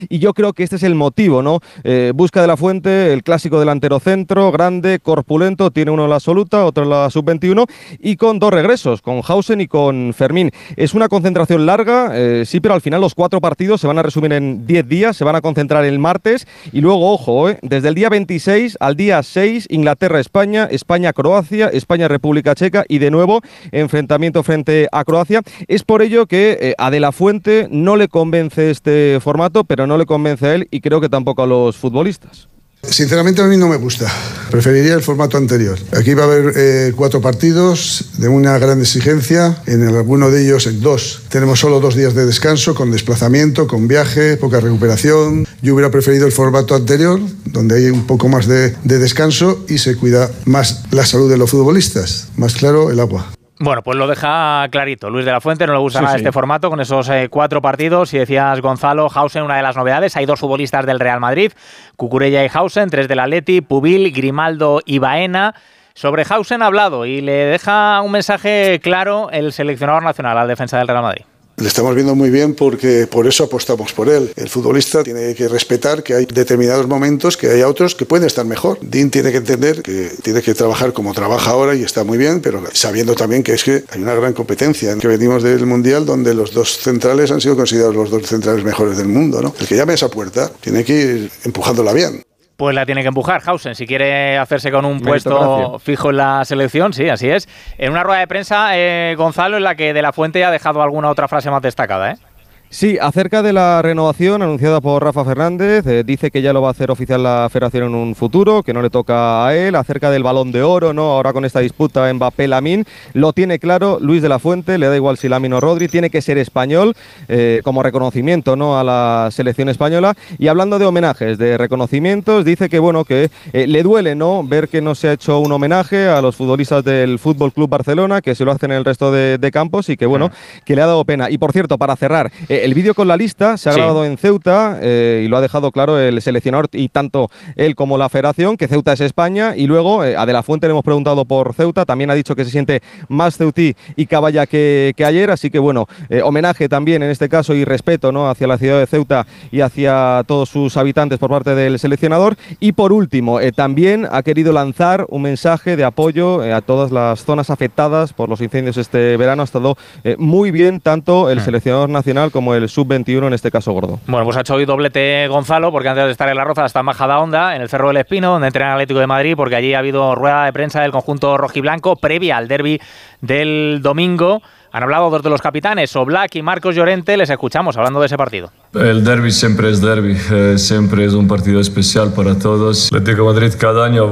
Y yo creo que este es el motivo, ¿no? Busca de la Fuente, el clásico delantero centro, grande, corpulento, tiene uno en la absoluta, otro en la sub-21 y con 2 regresos, con Hausen y con Fermín. Es una concentración larga, sí, pero al final los 4 partidos se van a resumir en 10 días, se van a concentrar el martes y luego, ojo, desde el día 26 al día 6, Inglaterra-España, España-Croacia, España-República Checa y de nuevo enfrentamiento frente a Croacia. Es por ello que a De la Fuente no le convence este formato, pero no le convence a él y creo que tampoco a los futbolistas. Sinceramente a mí no me gusta, preferiría el formato anterior. Aquí va a haber 4 partidos de una gran exigencia, en alguno de ellos, en 2, tenemos solo 2 días de descanso, con desplazamiento, con viaje, poca recuperación. Yo hubiera preferido el formato anterior, donde hay un poco más de descanso y se cuida más la salud de los futbolistas, más claro el agua. Bueno, pues lo deja clarito. Luis de la Fuente no le gusta nada este formato, con esos 4 partidos. Y decías, Gonzalo, Hausen, una de las novedades. Hay 2 futbolistas del Real Madrid, Cucurella y Hausen, 3 del Atleti, Pubil, Grimaldo y Baena. Sobre Hausen ha hablado y le deja un mensaje claro el seleccionador nacional al defensa del Real Madrid. Le estamos viendo muy bien porque por eso apostamos por él. El futbolista tiene que respetar que hay determinados momentos, que hay otros que pueden estar mejor. Dean tiene que entender que tiene que trabajar como trabaja ahora y está muy bien, pero sabiendo también que es que hay una gran competencia. Que venimos del Mundial donde los 2 centrales han sido considerados los 2 centrales mejores del mundo, ¿no? El que llame a esa puerta tiene que ir empujándola bien. Pues la tiene que empujar Hausen si quiere hacerse con un puesto fijo en la selección, sí, así es. En una rueda de prensa, Gonzalo, en la que De la Fuente ha dejado alguna otra frase más destacada, ¿eh? Sí, acerca de la renovación anunciada por Rafa Fernández, dice que ya lo va a hacer oficial la Federación en un futuro, que no le toca a él. Acerca del Balón de Oro, ¿no? Ahora con esta disputa Mbappé-Lamine, lo tiene claro Luis de la Fuente, le da igual si Lamine o Rodri, tiene que ser español, como reconocimiento, ¿no?, a la selección española. Y hablando de homenajes, de reconocimientos, dice que bueno, que le duele, ¿no?, ver que no se ha hecho un homenaje a los futbolistas del Fútbol Club Barcelona, que se lo hacen en el resto de campos y que bueno, que le ha dado pena. Y por cierto, para cerrar, el vídeo con la lista se ha grabado en Ceuta y lo ha dejado claro el seleccionador y tanto él como la federación, que Ceuta es España. Y luego a De la Fuente le hemos preguntado por Ceuta, también ha dicho que se siente más ceutí y caballa que ayer, así que bueno, homenaje también en este caso y respeto, ¿no?, hacia la ciudad de Ceuta y hacia todos sus habitantes por parte del seleccionador. Y por último, también ha querido lanzar un mensaje de apoyo a todas las zonas afectadas por los incendios este verano. Ha estado muy bien tanto el seleccionador nacional como el sub-21, en este caso Gordo. Bueno, pues ha hecho hoy doblete Gonzalo, porque antes de estar en La Roza está en Majadahonda, en el Cerro del Espino, donde entrena el Atlético de Madrid, porque allí ha habido rueda de prensa del conjunto rojiblanco previa al derbi del domingo. Han hablado 2 de los capitanes, Oblak y Marcos Llorente. Les escuchamos hablando de ese partido. El derbi siempre es derbi, siempre es un partido especial para todos. El Atlético de Madrid cada año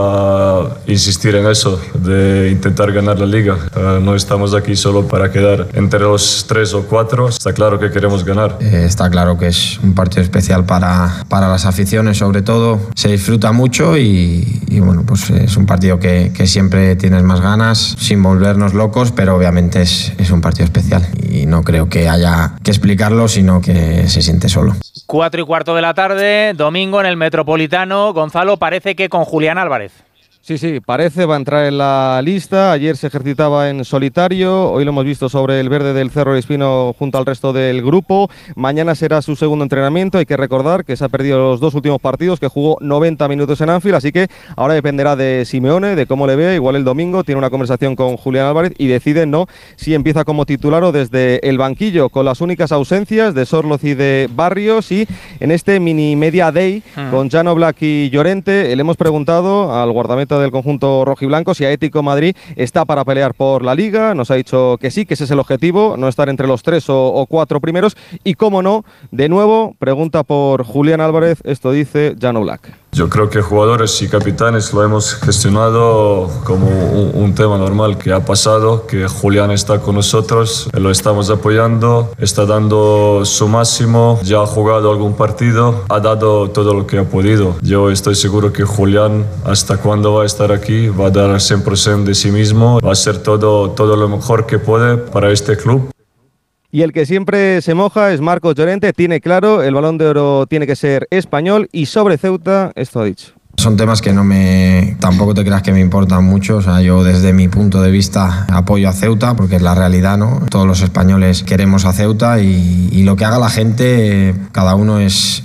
va a insistir en eso, de intentar ganar la Liga. No estamos aquí solo para quedar entre los 3 o 4, está claro que queremos ganar. Está claro que es un partido especial para las aficiones, sobre todo. Se disfruta mucho y bueno, pues es un partido que siempre tienes más ganas, sin volvernos locos, pero obviamente es un partido especial y no creo que haya que explicarlo, sino que se siente solo. 4:15 de la tarde, domingo en el Metropolitano. Gonzalo, parece que con Julián Álvarez. Sí, parece, va a entrar en la lista. Ayer se ejercitaba en solitario, hoy lo hemos visto sobre el verde del Cerro del Espino junto al resto del grupo. Mañana será su segundo entrenamiento. Hay que recordar que se ha perdido los 2 últimos partidos, que jugó 90 minutos en Anfield, así que ahora dependerá de Simeone, de cómo le ve. Igual el domingo tiene una conversación con Julián Álvarez y deciden, ¿no?, si empieza como titular o desde el banquillo, con las únicas ausencias de Sorloz y de Barrios. Y en este mini media day con Jan Oblak y Llorente, le hemos preguntado al guardameta del conjunto rojiblanco si Atlético de Madrid está para pelear por la Liga. Nos ha dicho que sí, que ese es el objetivo, no estar entre los 3 o 4 primeros. Y cómo no, de nuevo, pregunta por Julián Álvarez, esto dice Jan Oblak. Yo creo que jugadores y capitanes lo hemos gestionado como un tema normal que ha pasado, que Julián está con nosotros, lo estamos apoyando, está dando su máximo, ya ha jugado algún partido, ha dado todo lo que ha podido. Yo estoy seguro que Julián, hasta cuando va a estar aquí, va a dar 100% de sí mismo, va a hacer todo lo mejor que puede para este club. Y el que siempre se moja es Marcos Llorente, tiene claro, el Balón de Oro tiene que ser español. Y sobre Ceuta, esto ha dicho. Son temas que tampoco te creas que me importan mucho. O sea, yo desde mi punto de vista apoyo a Ceuta porque es la realidad, ¿no? Todos los españoles queremos a Ceuta y lo que haga la gente, cada uno es